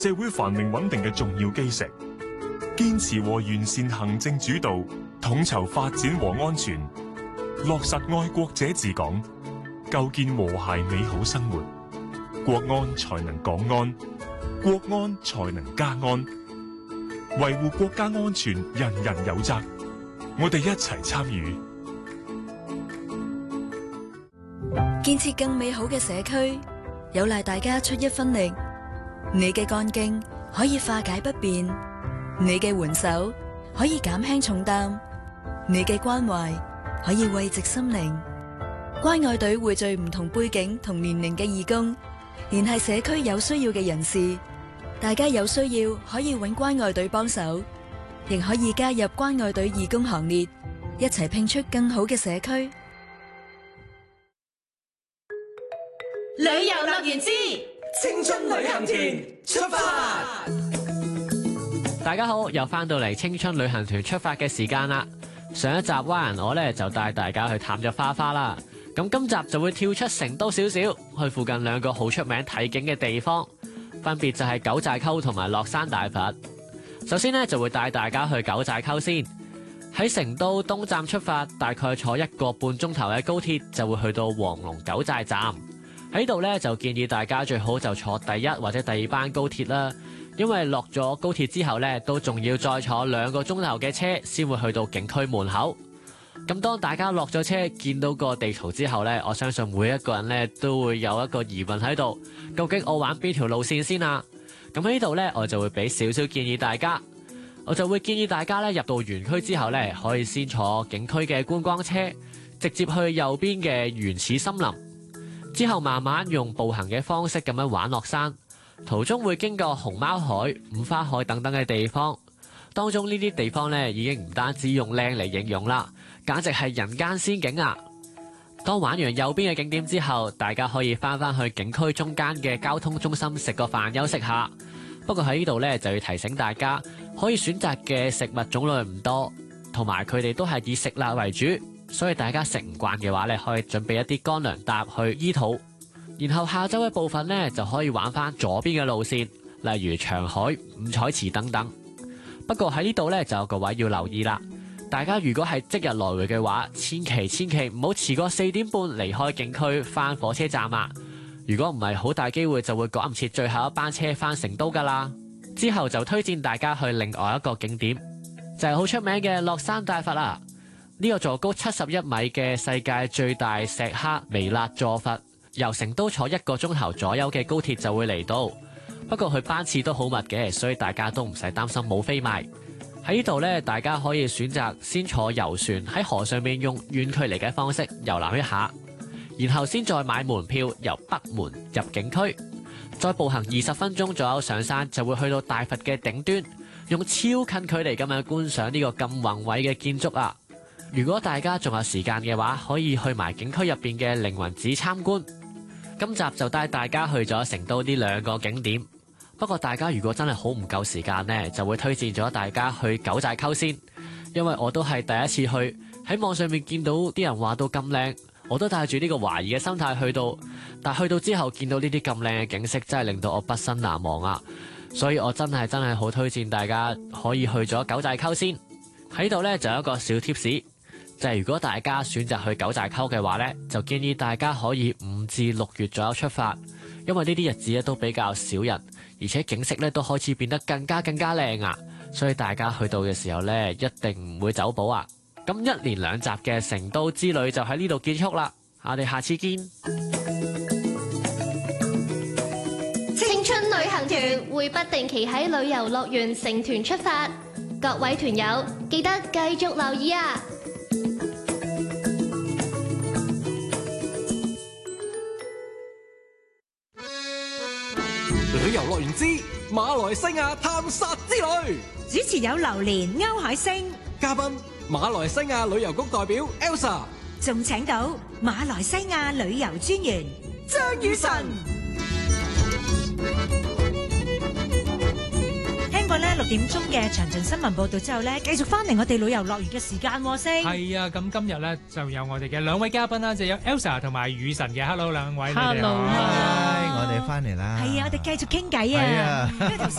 社會繁榮穩定嘅重要基石。堅持和完善行政主導，統籌發展和安全，落實愛國者治港，構建和諧美好生活。國安才能港安，國安才能家安。維護國家安全，人人有責。我哋一齊參與， 建設更美好嘅社區，有賴大家出一分力。你嘅幹勁可以化解不便，你嘅援手可以減輕重擔，你嘅關懷可以慰藉心靈。關愛隊匯聚唔同背景同年齡嘅義工，聯繫社區有需要嘅人士。大家有需要可以搵關愛隊幫手，亦可以加入關愛隊義工行列，一齊拼出更好嘅社區。 旅遊樂園之青春旅行團出發！ 大家好，又翻到嚟青春旅行團出發嘅時間啦。上一集灣人我呢就帶大家去探咗花花啦，咁今集就會跳出成都少少，去附近兩個好出名睇景嘅地方，分別就係九寨溝同埋樂山大佛。首先呢，就會帶大家去九寨溝先，喺成都東站出發，大概坐1個半鐘頭嘅高鐵就會去到黃龍九寨站。喺度呢，就建議大家最好就坐第一或者第二班高鐵啦，因為落咗高鐵之後呢，都仲要再坐2個鐘頭嘅車先會去到景區門口。咁當大家落咗車見到個地圖之後呢，我相信每一個人呢都會有一個疑問喺度，究竟我玩邊條路線先啊？咁喺呢度呢，我就會俾少少建議大家，我就會建議大家呢入到園區之後呢，可以先坐景區嘅觀光車，直接去右邊嘅原始森林，之後慢慢用步行嘅方式咁樣玩落山，途中會經過熊貓海、五花海等等嘅地方，當中呢啲地方呢已經唔單止用靚嚟形容啦，簡直係人間仙境啊！當玩完右邊嘅景點之後，大家可以翻去景區中間嘅交通中心食個飯休息下。不過喺呢度呢，就要提醒大家，可以選擇嘅食物種類唔多，同埋佢哋都係以食辣為主，所以大家食唔慣嘅話呢，可以準備一啲乾糧搭去醫肚。然後下晝嘅部分呢，就可以玩翻左邊嘅路線，例如長海、五彩池等等。不過喺呢度呢，就有個位要留意啦。大家如果係即日來回嘅話，千祈唔好遲過4點半離開景區翻火車站啊！如果唔係，好大機會就會趕唔切最後一班車翻成都噶啦。之後就推薦大家去另外一個景點，就係好出名嘅樂山大佛啦。呢個座高71米嘅世界最大石刻微蠟坐佛，由成都坐1個鐘頭左右嘅高鐵就會嚟到。不過佢班次都好密嘅，所以大家都唔使擔心冇飛賣。喺呢度呢，大家可以選擇先坐遊船喺河上面用遠距離嘅方式遊覽一下，然後先再買門票由北門入景區，再步行20分鐘左右上山，就會去到大佛嘅頂端，用超近距離咁樣觀賞呢個咁宏偉嘅建築啊！如果大家仲有時間嘅話，可以去埋景區入邊嘅凌雲寺參觀。今集就帶大家去咗成都呢2個景點。不過大家如果真係好唔夠時間呢，就會推薦咗大家去九寨溝先，因為我都係第一次去，喺網上面見到啲人話到咁靚，我都帶住呢個懷疑嘅心態去到，但去到之後見到呢啲咁靚嘅景色，真係令到我畢生難忘啊！所以我真係好推薦大家可以去咗九寨溝先。喺度呢，就有一個小貼士，就係如果大家選擇去九寨溝嘅話呢，就建議大家可以5至6月左右出發，因為呢啲日子咧都比較少人，而且景色咧都開始變得更加靚啊！所以大家去到嘅時候咧，一定唔會走寶啊！咁1連2集嘅成都之旅就喺呢度結束啦，我哋下次見。 青春旅行團會不定期喺旅遊樂園成團出發，各位團友記得繼續留意啊！ 旅遊樂園之馬來西亞探索之旅， 主持有榴蓮、歐海星， 嘉賓馬來西亞旅遊局代表 Elsa， 仲請到馬來西亞旅遊專員張雨晨。聽過咧6點鐘嘅詳盡新聞報道之後咧，繼續翻嚟我哋旅遊樂園嘅時間喎，星。 係啊，咁今日咧就有我哋嘅2位嘉賓啦，就有 Elsa 同埋雨晨嘅。Hello 兩位。 Hello 你哋好。 我哋翻嚟啦。 係啊，我哋繼續傾偈係啊啊。 因為頭先